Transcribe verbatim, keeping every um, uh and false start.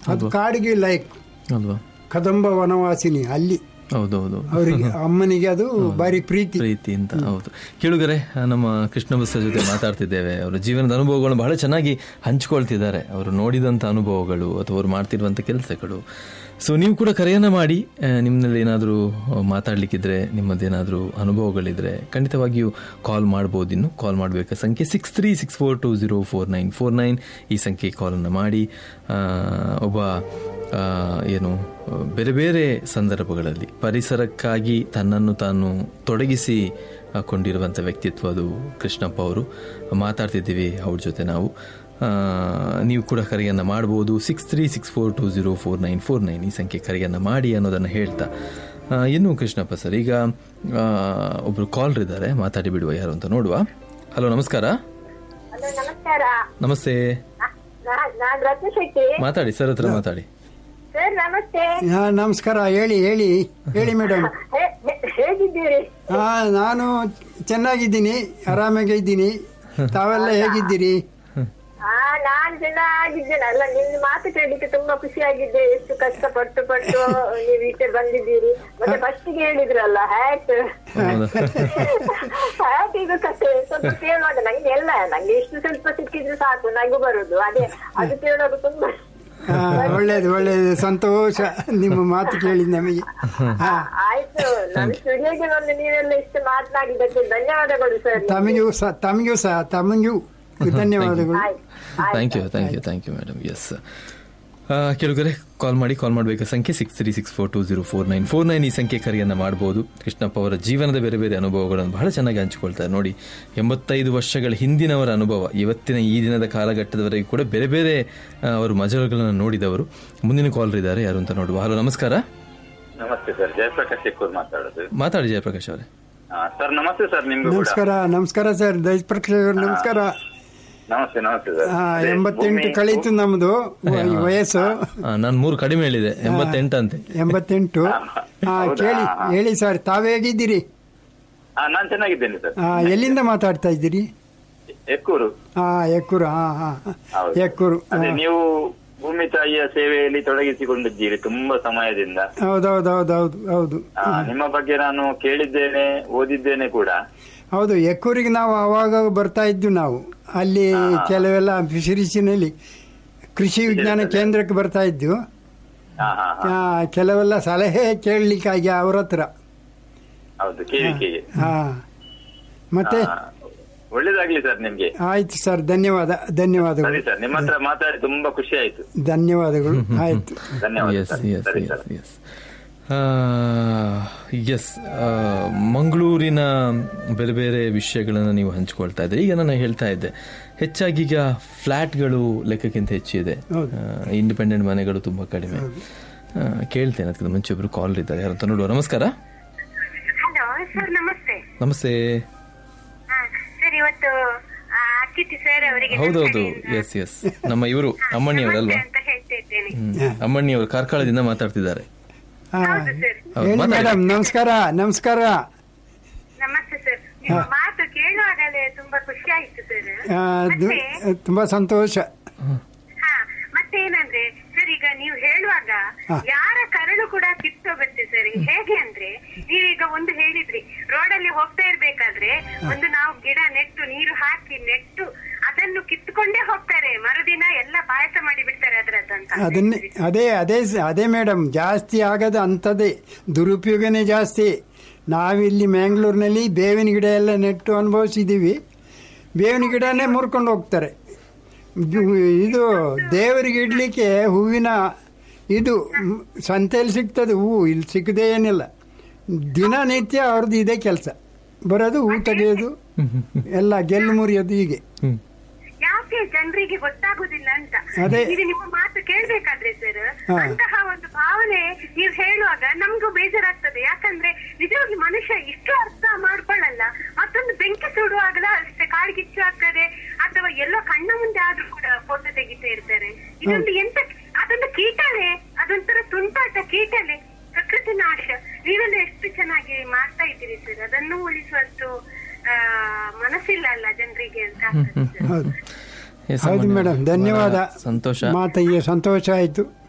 ಅದು ಕಾಡಿಗೆ ಲೈಕ್ ಅಲ್ವಾ, ಕದಂಬ ವನವಾಸಿನಿ ಅಲ್ಲಿ. ಹೌದೌದು, ಅವರಿಗೆ ಅಮ್ಮನಿಗೆ ಅದು ಬಾರಿ ಪ್ರೀತಿ ಪ್ರೀತಿ ಅಂತ. ಹೌದು ಕೇಳುಗರೆ, ನಮ್ಮ ಕೃಷ್ಣ ಬಸ್ಸ ಜೊತೆ ಮಾತಾಡ್ತಿದ್ದೇವೆ. ಅವರ ಜೀವನದ ಅನುಭವಗಳನ್ನು ಬಹಳ ಚೆನ್ನಾಗಿ ಹಂಚ್ಕೊಳ್ತಿದ್ದಾರೆ. ಅವರು ನೋಡಿದಂಥ ಅನುಭವಗಳು ಅಥವಾ ಅವರು ಮಾಡ್ತಿರುವಂಥ ಕೆಲಸಗಳು. ಸೊ ನೀವು ಕೂಡ ಕರೆಯನ್ನು ಮಾಡಿ, ನಿಮ್ಮಲ್ಲಿ ಏನಾದರೂ ಮಾತಾಡಲಿಕ್ಕಿದ್ರೆ, ನಿಮ್ಮದೇನಾದರೂ ಅನುಭವಗಳಿದ್ರೆ ಖಂಡಿತವಾಗಿಯೂ ಕಾಲ್ ಮಾಡ್ಬೋದು. ಇನ್ನು ಕಾಲ್ ಮಾಡಬೇಕಾದ ಸಂಖ್ಯೆ six three six four to zero four nine four nine ಈ ಸಂಖ್ಯೆ ಕಾಲನ್ನು ಮಾಡಿ. ಒಬ್ಬ ಏನು ಬೇರೆ ಬೇರೆ ಸಂದರ್ಭಗಳಲ್ಲಿ ಪರಿಸರಕ್ಕಾಗಿ ತನ್ನನ್ನು ತಾನು ತೊಡಗಿಸಿ ಕೊಂಡಿರುವಂಥ ವ್ಯಕ್ತಿತ್ವ ಅದು ಕೃಷ್ಣಪ್ಪ ಅವರು. ಮಾತಾಡ್ತಿದ್ದೀವಿ ಅವ್ರ ಜೊತೆ ನಾವು. ನೀವು ಕೂಡ ಕರೆಯನ್ನು ಮಾಡ್ಬೋದು. Six three six four to zero four nine four nine ಈ ಸಂಖ್ಯೆ ಕರೆಯನ್ನು ಮಾಡಿ ಅನ್ನೋದನ್ನು ಹೇಳ್ತಾ, ಇನ್ನು ಕೃಷ್ಣಪ್ಪ ಸರ್, ಈಗ ಒಬ್ರು ಕಾಲರ್ ಇದ್ದಾರೆ, ಮಾತಾಡಿ ಬಿಡುವ ಯಾರು ಅಂತ ನೋಡುವ. ಹಲೋ, ನಮಸ್ಕಾರ. ನಮಸ್ತೆ, ಮಾತಾಡಿ ಸರ್ ಹತ್ರ ಮಾತಾಡಿ. ನಮಸ್ಕಾರ, ಹೇಳಿ ಹೇಳಿ ಹೇಳಿ ಮೇಡಮ್. ಹೇಗಿದ್ದೀರಿ? ಹಾ, ನಾನು ಚೆನ್ನಾಗಿದ್ದೀನಿ, ಆರಾಮಾಗಿ ಇದ್ದೀನಿ. ತಾವೆಲ್ಲ ಹೇಗಿದ್ದೀರಿ? ಹಾ, ನಾನ್ ಚೆನ್ನಾಗಿದ್ದೇನೆ. ಅಲ್ಲ, ನಿನ್ನ ಮಾತು ಕೇಳಲಿಕ್ಕೆ ತುಂಬಾ ಖುಷಿ ಆಗಿದ್ದೆ. ಎಷ್ಟು ಕಷ್ಟಪಟ್ಟು ಪಟ್ಟು ನೀವು ಈಚೆ ಬಂದಿದ್ದೀರಿ. ಮತ್ತೆ ಫಸ್ಟ್ ಹೇಳಿದ್ರಲ್ಲ ಹ್ಯಾಟ್ ಹ್ಯಾಟ್ ಇದು ಕತೆ ಸ್ವಲ್ಪ ಕೇಳುವಾಗ ನಂಗೆ ಎಲ್ಲ ನಂಗೆ ಎಷ್ಟು ಸ್ವಲ್ಪ ಸಿಕ್ಕಿದ್ರೆ ಸಾಕು, ನಗು ಬರುದು. ಅದೇ ಅದು ಕೇಳೋದು ತುಂಬಾ ಒಳ್ಳೇದು ಒಳ್ಳೇದು, ಸಂತೋಷ ನಿಮ್ಮ ಮಾತು ಕೇಳಿದ್ ನಮಗೆ. ಆಯ್ತು, ನಮ್ಮ ಸ್ಟುಡಿಯೋಗೆ ಬಂದು ನೀವೆಲ್ಲ ಇಷ್ಟು ಮಾತನಾಡಿದ್ದಕ್ಕೆ ಧನ್ಯವಾದಗಳು ಸರ್. ತಮಗೂ ಸಹ ತಮಗೂ ಸಹ ತಮಗೂ ಧನ್ಯವಾದಗಳು. Thank you thank you thank you madam. S, ಕೆಲವರೆ ಕಾಲ್ ಮಾಡಿ. ಕಾಲ್ ಮಾಡಬೇಕಾ ಸಂಖ್ಯೆ six three six four to zero four nine four nine ಈ ಸಂಖ್ಯೆ ಕರೆಯನ್ನು ಮಾಡ್ಬೋದು. ಕೃಷ್ಣಪ್ಪ ಅವರ ಜೀವನದ ಬೇರೆ ಬೇರೆ ಅನುಭವಗಳನ್ನು ಬಹಳ ಚೆನ್ನಾಗಿ ಹಂಚಿಕೊಳ್ತಾರೆ. ನೋಡಿ, ಎಂಬತ್ತೈದು ವರ್ಷಗಳ ಹಿಂದಿನವರ ಅನುಭವ ಇವತ್ತಿನ ಈ ದಿನದ ಕಾಲಘಟ್ಟದವರೆಗೂ ಕೂಡ ಬೇರೆ ಬೇರೆ ಅವರು ಮಜಲುಗಳನ್ನು ನೋಡಿದವರು. ಮುಂದಿನ ಕಾಲರ್ ಇದ್ದಾರೆ, ಯಾರು ಅಂತ ನೋಡುವ. ಹಲೋ, ನಮಸ್ಕಾರ. ನಮಸ್ತೆ ಸರ್, ಜಯಪ್ರಕಾಶ್ ಎಕ್ಕೂರ್ ಮಾತಾಡೋದು. ಮಾತಾಡಿ ಜಯಪ್ರಕಾಶ್ ಅವರೇ. ಸರ್ ನಮಸ್ತೆ ಸರ್. ನಿಮ್ಗೆ ನಮಸ್ಕಾರ. ನಮಸ್ಕಾರ ಸರ್, ಜಯಪ್ರಕಾಶ್ ಅವರು ನಮಸ್ಕಾರ. ನಮಸ್ತೆ ನಮಸ್ತೆ ಸರ್. ಎಂಬತ್ತೆಂಟು ಕಳೀತು ನಮ್ದು ವಯಸ್ಸು. ನಾನು ಮೂರು ಕಡಿಮೆ ಹೇಳಿದೆ, ಎಂಬತ್ತೆಂಟು ಅಂತೆ. ಎಂಬತ್ತೆಂಟು. ಹಾ, ಕೇಳಿ ಹೇಳಿ ಸರ್, ತಾವೇ ಹೇಗಿದ್ದೀರಿ? ನಾನು ಚೆನ್ನಾಗಿದ್ದೇನೆ ಸರ್. ಎಲ್ಲಿಂದ ಮಾತಾಡ್ತಾ ಇದ್ದೀರಿ? ಎಕ್ಕೂರು. ಹಾ, ಎಕ್ಕೂರು. ಹಾ ಹಾ ಎಕ್ಕೂರು. ನೀವು ಭೂಮಿ ತಾಯಿಯ ಸೇವೆಯಲ್ಲಿ ತೊಡಗಿಸಿಕೊಂಡಿದ್ದೀರಿ ತುಂಬಾ ಸಮಯದಿಂದ. ಹೌದೌದೌದೌದು ಹೌದು. ನಿಮ್ಮ ಬಗ್ಗೆ ನಾನು ಕೇಳಿದ್ದೇನೆ, ಓದಿದ್ದೇನೆ ಕೂಡ. ಹೌದು, ಎಕ್ಕೂರಿಗೆ ನಾವು ಅವಾಗ ಬರ್ತಾ ಇದ್ವಿ. ನಾವು ಅಲ್ಲಿ ಕೆಲವೆಲ್ಲ ಫಿಶರೀಸಿನಲ್ಲಿ ಕೃಷಿ ವಿಜ್ಞಾನ ಕೇಂದ್ರಕ್ಕೆ ಬರ್ತಾ ಇದ್ವು. ಕೆಲವೆಲ್ಲ ಸಲಹೆ ಕೇಳಲಿಕ್ಕಾಗಿ ಅವ್ರ ಹತ್ರ. ಹಾ, ಮತ್ತೆ ಒಳ್ಳೇದಾಗ್ಲಿ ಸರ್ ನಿಮ್ಗೆ. ಆಯ್ತು ಸರ್, ಧನ್ಯವಾದ ಧನ್ಯವಾದಗಳು ಸರ್. ನಿಮ್ಮ ಹತ್ರ ಮಾತಾಡಿ ತುಂಬಾ ಖುಷಿ ಆಯ್ತು. ಧನ್ಯವಾದಗಳು. ಆಯ್ತು, ಧನ್ಯವಾದ. ಎಸ್, ಮಂಗಳೂರಿನ ಬೇರೆ ಬೇರೆ ವಿಷಯಗಳನ್ನು ನೀವು ಹಂಚ್ಕೊಳ್ತಾ ಇದ್ದೆ. ಈಗ ನಾನು ಹೇಳ್ತಾ ಇದ್ದೆ, ಹೆಚ್ಚಾಗಿ ಈಗ ಫ್ಲಾಟ್ಗಳು ಲೆಕ್ಕಕ್ಕಿಂತ ಹೆಚ್ಚಿದೆ, ಇಂಡಿಪೆಂಡೆಂಟ್ ಮನೆಗಳು ತುಂಬಾ ಕಡಿಮೆ. ಕೇಳ್ತೇನೆ, ಅದಕ್ಕೆ ಮುಂಚೆ ಒಬ್ರು ಕಾಲ್ ಇದ್ದಾರೆ, ಯಾರಂತ ನೋಡುವ. ನಮಸ್ಕಾರ. ನಮಸ್ತೆ. ಹೌದೌದು, ಎಸ್ ಎಸ್, ನಮ್ಮ ಇವರು ಅಮ್ಮಣ್ಣಿಯವರಲ್ವಾ? ಅಮ್ಮಣ್ಣಿಯವರು ಕಾರ್ಕಳದಿಂದ ಮಾತಾಡ್ತಿದ್ದಾರೆ. ಮೇಡಮ್ ನಮಸ್ಕಾರ. ನಮಸ್ಕಾರ. ನಮಸ್ತೆ ಸರ್. ನಿಮ್ಮ ಮಾತು ಕೇಳುವಾಗಲೇ ತುಂಬಾ ಖುಷಿ ಆಯ್ತು ಸರ್. ತುಂಬಾ ಸಂತೋಷ. ಹಾ, ಮತ್ತೆ ಏನಂದ್ರೆ ಸರ್, ಈಗ ನೀವು ಹೇಳುವಾಗ ಯಾರ ಕರಳು ಕೂಡ ಕಿತ್ತೋಗುತ್ತೆ ಸರ್. ಹೇಗೆ ಅಂದ್ರೆ, ನೀವೀಗ ಒಂದು ಹೇಳಿದ್ರಿ, ರೋಡಲ್ಲಿ ಹೋಗ್ತಾ ಇರ್ಬೇಕಾದ್ರೆ ಒಂದು ನಾವು ಗಿಡ ನೆಟ್ಟು ನೀರು ಹಾಕಿ ನೆಟ್ಟು ಅದನ್ನು ಕಿತ್ಕೊಂಡೇ ಹೋಗ್ತಾರೆ, ಮರುದಿನ ಎಲ್ಲ ಪಾಯಸ ಮಾಡಿ ಬಿಡ್ತಾರೆ ಅದರದ್ದಂತ. ಅದನ್ನೇ ಅದೇ ಅದೇ ಅದೇ ಮೇಡಮ್, ಜಾಸ್ತಿ ಆಗದ ಅಂಥದ್ದೇ, ದುರುಪಯೋಗನೇ ಜಾಸ್ತಿ. ನಾವಿಲ್ಲಿ ಮ್ಯಾಂಗ್ಳೂರಿನಲ್ಲಿ ಬೇವಿನ ಗಿಡ ಎಲ್ಲ ನೆಟ್ಟು ಅನುಭವಿಸಿದ್ದೀವಿ. ಬೇವಿನ ಗಿಡನೇ ಮುರ್ಕೊಂಡು ಹೋಗ್ತಾರೆ. ಇದು ದೇವರಿಗೆ ಇಡಲಿಕ್ಕೆ ಹೂವಿನ ಇದು ಸಂತೆಯಲ್ಲಿ ಸಿಗ್ತದೆ ಹೂವು, ಇಲ್ಲಿ ಸಿಕ್ಕದೇ ಏನಿಲ್ಲ. ದಿನನಿತ್ಯ ಅವ್ರದ್ದು ಇದೇ ಕೆಲಸ, ಬರೋದು ಹೂ ತೆಗೆಯೋದು ಎಲ್ಲ, ಗೆಲ್ಲು ಮುರಿಯೋದು, ಹೀಗೆ. ಯಾಕೆ ಜನರಿಗೆ ಗೊತ್ತಾಗುದಿಲ್ಲ ಅಂತ ಈಗ ನಿಮ್ಮ ಮಾತು ಕೇಳ್ಬೇಕಾದ್ರೆ ಸರ್, ಅಂತಹ ಒಂದು ಭಾವನೆ ನೀವು ಹೇಳುವಾಗ ನಮ್ಗೂ ಬೇಜಾರಾಗ್ತದೆ. ಯಾಕಂದ್ರೆ ನಿಜವಾಗಿ ಮನುಷ್ಯ ಇಷ್ಟು ಅರ್ಥ ಮಾಡ್ಕೊಳ್ಳಲ್ಲ. ಮತ್ತೊಂದು ಬೆಂಕಿ ಸುಡುವಾಗಲ ಅಷ್ಟೇ ಕಾಡ್ಗಿಚ್ಚು ಆಗ್ತದೆ, ಅಥವಾ ಎಲ್ಲೋ ಕಣ್ಣ ಮುಂದೆ ಆದ್ರೂ ಕೂಡ ಫೋಟೋ ತೆಗಿತಾ ಇರ್ತಾರೆ. ಇದೊಂದು ಎಂತ, ಅದೊಂದು ಕೀಟನೆ, ಅದೊಂಥರ ತುಂಟಾಟ, ಕೀಟನೆ, ಪ್ರಕೃತಿ ನಾಶ. ನೀವೆಲ್ಲ ಎಷ್ಟು ಚೆನ್ನಾಗಿ ಮಾಡ್ತಾ ಇದ್ದೀರಿ ಸರ್. ಅದನ್ನು ಉಳಿಸುವಷ್ಟು ಮನಸ್ಸಿಲ್ಲ ಅಲ್ಲ ಜನರಿಗೆ ಅಂತ. ಹೌದು ಮೇಡಮ್, ಧನ್ಯವಾದ. ಸಂತೋಷ, ಮಾತಿಗೆ ಸಂತೋಷ ಆಯ್ತು.